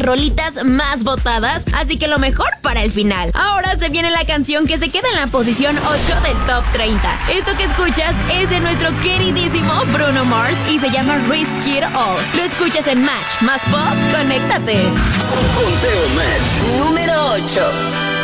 rolitas más votadas, así que lo mejor para el final. Ahora se viene la canción que se queda en la posición 8 del Top 30. Esto que escuchas es de nuestro queridísimo Bruno Mars y se llama Risk It All. Lo escuchas en Match más Pop, conéctate. Conteo Match número 8.